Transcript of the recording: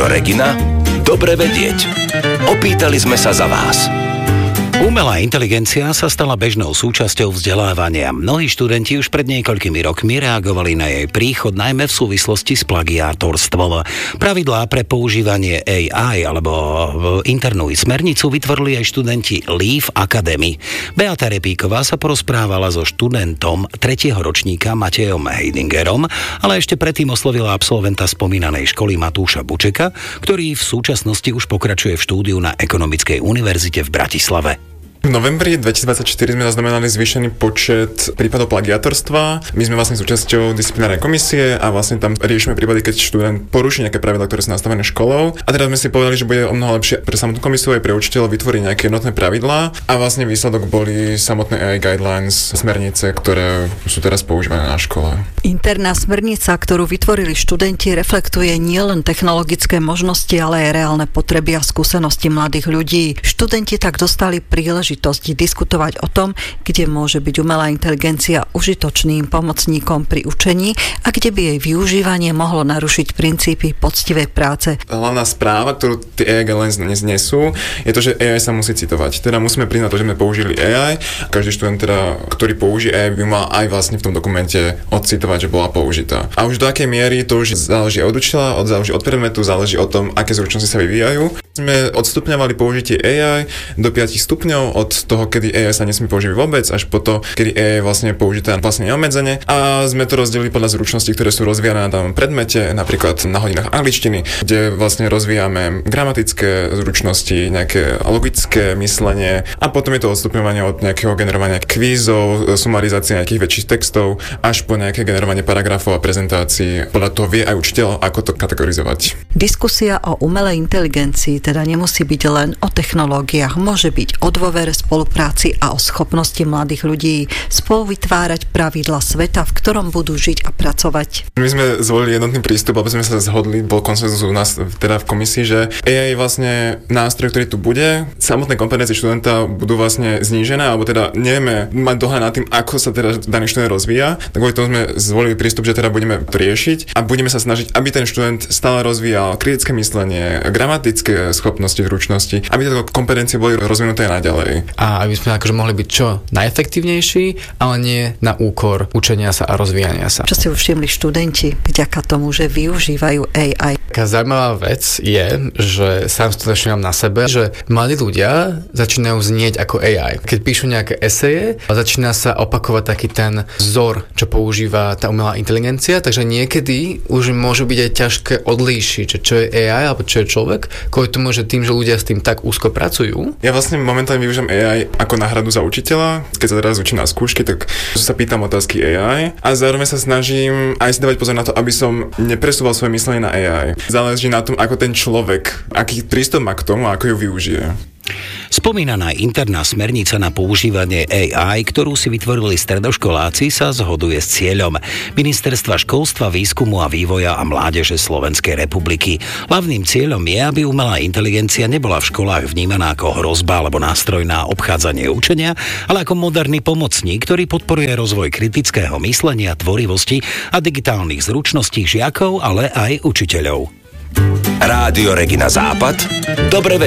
Rádio Regina? Dobre vedieť. Opýtali sme sa za vás. Umelá inteligencia sa stala bežnou súčasťou vzdelávania. Mnohí študenti už pred niekoľkými rokmi reagovali na jej príchod, najmä v súvislosti s plagiátorstvom. Pravidlá pre používanie AI alebo internú smernicu vytvorili aj študenti Leaf Academy. Beata Repíková sa porozprávala so študentom 3. ročníka Matejom Heidingerom, ale ešte predtým oslovila absolventa spomínanej školy Matúša Bučeka, ktorý v súčasnosti už pokračuje v štúdiu na Ekonomickej univerzite v Bratislave. V novembri 2024 sme zaznamenali zvýšený počet prípadov plagiátorstva. My sme vlastne súčasťou disciplinárnej komisie a vlastne tam riešime prípady, keď študent poruší nejaké pravidlá, ktoré sú nastavené školou. A teraz sme si povedali, že bude omnoho lepšie pre samotnú komisiu aj pre učiteľov vytvoriť nejaké jednotné pravidlá a vlastne výsledok boli samotné AI guidelines, smernice, ktoré sú teraz používané na škole. Interná smernica, ktorú vytvorili študenti, reflektuje nielen technologické možnosti, ale aj reálne potreby a skúsenosti mladých ľudí. Študenti tak dostali príležitosť diskutovať o tom, kde môže byť umelá inteligencia užitočným pomocníkom pri učení a kde by jej využívanie mohlo narušiť princípy poctivej práce. Hlavná správa, ktorú tie AI guidelines nesú, je to, že AI sa musí citovať. Teda musíme priznať to, že sme použili AI. Každý študent, ktorý použije AI, by mal aj vlastne v tom dokumente odcitovať, že bola použitá. A už do akej miery to už záleží od učiteľa, záleží od predmetu, záleží od tom, aké zručnosti sa vyvíjajú. Sme odstupňovali použitie AI do 5 stupňov, od toho, kedy AI sa nesmie použiť vôbec, až po to, kedy AI je vlastne použitá vlastne neobmedzene. A sme to rozdelili podľa zručností, ktoré sú rozvíjane na danom predmete, napríklad na hodinách angličtiny, kde vlastne rozvíjame gramatické zručnosti, nejaké logické myslenie a potom je to odstupňovanie od nejakého generovania kvízov, sumarizácie nejakých väčších textov, až po nejaké generovanie paragrafov a prezentácií. Podľa toho vie aj učiteľ, ako to kategorizovať. Diskusia o umelej inteligencii teda nemusí byť len o technológiách, môže byť o dôvere, spolupráci a o schopnosti mladých ľudí spolu vytvárať pravidla sveta, v ktorom budú žiť a pracovať. My sme zvolili jednotný prístup, aby sme sa zhodli, bol konsenzus u nás teda v komisii, že AI je vlastne nástroj, ktorý tu bude. Samotné kompetencie študenta budú vlastne znížené, alebo teda nevieme mať dohľad nad tým, ako sa teda daný študent rozvíja. Tak kvôli tomu sme zvolili prístup, že teda budeme to riešiť a budeme sa snažiť, aby ten študent stále rozvíjal kritické myslenie, gramatické schopnosti, zručnosti, aby tieto kompetencie boli rozvinuté naďalej. A aby sme akože mohli byť čo najefektívnejší, ale nie na úkor učenia sa a rozvíjania sa. Čo si už všimli študenti vďaka tomu, že využívajú AI? Taká zaujímavá vec je, že sám to všimám na sebe, že mladí ľudia začínajú znieť ako AI. Keď píšu nejaké eseje, začína sa opakovať taký ten vzor, čo používa tá umelá inteligencia, takže niekedy už môže byť aj ťažké odlíšiť, že čo je AI alebo čo je človek, kvôli tomu, že tým, že ľudia s tým tak úzko pracujú. Ja vlastne momentálne využívam AI ako náhradu za učiteľa. Keď sa teraz učím na skúšky, tak sa pýtam otázky AI a zároveň sa snažím aj si dávať pozor na to, aby som nepresúval svoje myslenie na AI. Záleží na tom, ako ten človek, aký prístup má k tomu a ako ju využije. Spomínaná interná smernica na používanie AI, ktorú si vytvorili stredoškoláci, sa zhoduje s cieľom Ministerstva školstva, výskumu a vývoja a mládeže Slovenskej republiky. Hlavným cieľom je, aby umelá inteligencia nebola v školách vnímaná ako hrozba alebo nástroj na obchádzanie učenia, ale ako moderný pomocník, ktorý podporuje rozvoj kritického myslenia, tvorivosti a digitálnych zručností žiakov, ale aj učiteľov. Rádio Regina Západ. Dobre